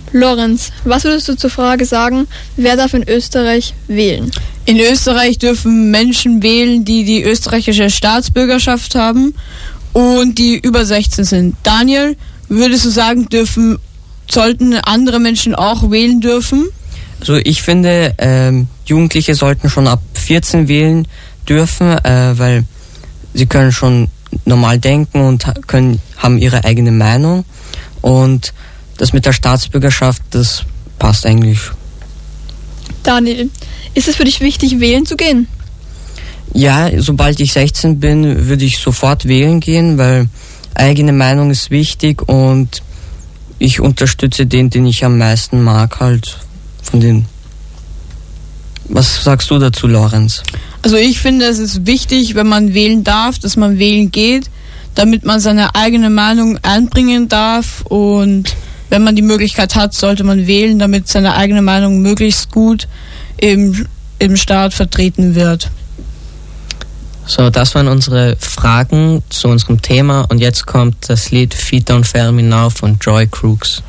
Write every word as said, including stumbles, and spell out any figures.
Lorenz, was würdest du zur Frage sagen, wer darf in Österreich wählen? In Österreich dürfen Menschen wählen, die die österreichische Staatsbürgerschaft haben und die über sechzehn sind. Daniel, würdest du sagen, dürfen, sollten andere Menschen auch wählen dürfen? Also ich finde, ähm, Jugendliche sollten schon ab vierzehn wählen dürfen, äh, weil sie können schon normal denken und können, haben ihre eigene Meinung. Und das mit der Staatsbürgerschaft, das passt eigentlich. Daniel, ist es für dich wichtig, wählen zu gehen? Ja, sobald ich sechzehn bin, würde ich sofort wählen gehen, weil eigene Meinung ist wichtig und ich unterstütze den, den ich am meisten mag, halt von den. Was sagst du dazu, Lorenz? Also ich finde, es ist wichtig, wenn man wählen darf, dass man wählen geht, damit man seine eigene Meinung einbringen darf, und wenn man die Möglichkeit hat, sollte man wählen, damit seine eigene Meinung möglichst gut im, im Staat vertreten wird. So, das waren unsere Fragen zu unserem Thema, und jetzt kommt das Lied Vita und Fermi Now von Joy Crooks.